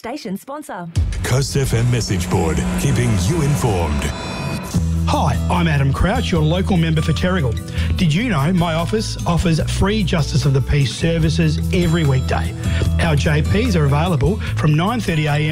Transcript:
station sponsor. Coast FM message board, keeping you informed. Hi, I'm Adam Crouch, your local member for Terrigal. Did you know my office offers free Justice of the Peace services every weekday? Our JPs are available from 9:30 a.m.